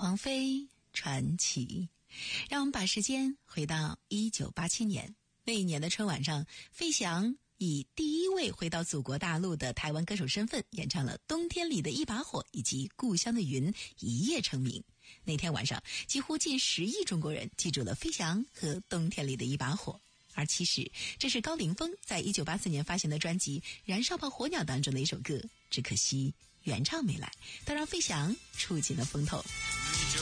王菲传奇。让我们把时间回到1987年，那一年的春晚上，费翔以第一位回到祖国大陆的台湾歌手身份演唱了《冬天里的一把火》以及《故乡的云》，一夜成名。那天晚上，几乎近10亿中国人记住了费翔和《冬天里的一把火》。而其实这是高凌风在1984年发行的专辑《燃烧吧火鸟》当中的一首歌，只可惜原唱没来，倒让费翔触进了风头。 你就